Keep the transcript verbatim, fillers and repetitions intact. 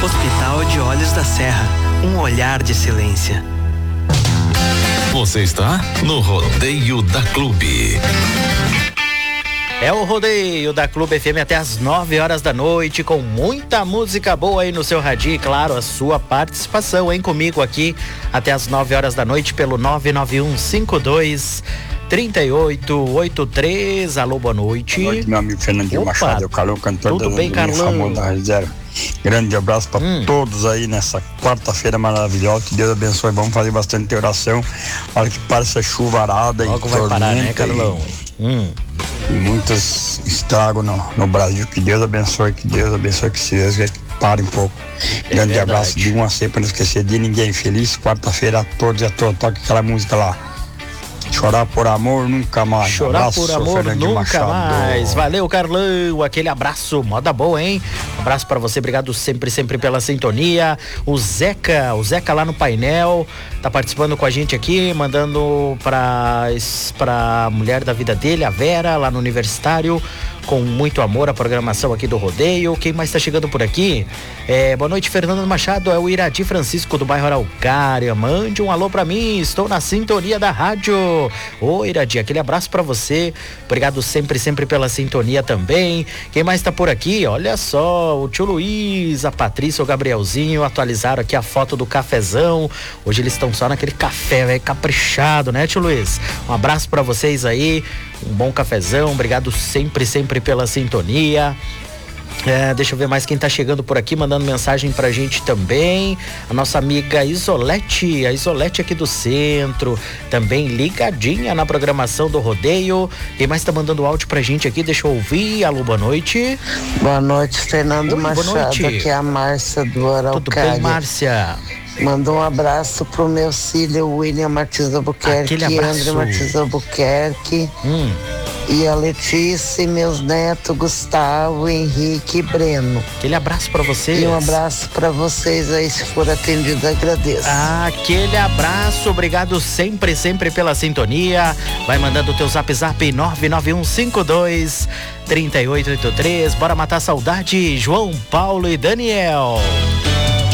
Hospital de Olhos da Serra, um olhar de silêncio. Você está no Rodeio da Clube. É o Rodeio da Clube F M até as nove horas da noite, com muita música boa aí no seu radinho e, claro, a sua participação, hein, comigo aqui até as nove horas da noite pelo nove nove um cinco dois três oito oito três. Alô, boa noite. Boa noite, meu amigo Fernandinho Opa, Machado, é o Carlão, cantor tudo da bem, Carlão? da reserva. Grande abraço para hum. todos aí nessa quarta-feira maravilhosa, que Deus abençoe. Vamos fazer bastante oração, olha que para essa chuvarada. Logo e vai parar, né, Carlão? E, hum. e muitos estragos no, no Brasil, que Deus abençoe, que Deus abençoe, que se Deus pare um pouco. É Grande verdade. Abraço de um a cem, para não esquecer de ninguém. Feliz quarta-feira a todos e a todas. Toque aquela música lá. Chorar por amor nunca mais. Chorar abraço, por amor Fernandinho nunca Machado. mais. Valeu, Carlão. Aquele abraço, moda boa, hein? Um abraço pra você, obrigado sempre, sempre pela sintonia. O Zeca, o Zeca lá no painel, tá participando com a gente aqui, mandando pra, pra mulher da vida dele, a Vera, lá no Universitário, com muito amor a programação aqui do Rodeio. Quem mais tá chegando por aqui? É, boa noite, Fernando Machado, é o Iradi Francisco do bairro Araucária. Mande um alô pra mim, estou na sintonia da rádio. Ô, Iradi, aquele abraço pra você, obrigado sempre, sempre pela sintonia também. Quem mais tá por aqui? Olha só, o tio Luiz, a Patrícia, o Gabrielzinho atualizaram aqui a foto do cafezão. Hoje eles estão só naquele café, velho, caprichado, né, tio Luiz? Um abraço pra vocês aí, um bom cafezão, obrigado sempre, sempre pela sintonia. É, deixa eu ver mais quem tá chegando por aqui, mandando mensagem pra gente também. A nossa amiga Isolete, a Isolete aqui do centro, também ligadinha na programação do Rodeio. Quem mais tá mandando áudio pra gente aqui? Deixa eu ouvir. Alô, boa noite. Boa noite, Fernando. Oi, Machado. Boa noite. Aqui é a Márcia do Araucária. Tudo bem, Márcia? Manda um abraço pro meu filho William Martins Albuquerque, André Martins Albuquerque, hum. e a Letícia e meus netos Gustavo, Henrique e Breno. Aquele abraço pra vocês. E um abraço pra vocês aí, se for atendido, agradeço. Ah, aquele abraço, obrigado sempre, sempre pela sintonia. Vai mandando o teu zap zap nove nove um cinco dois três oito oito três. Bora matar a saudade, João, Paulo e Daniel.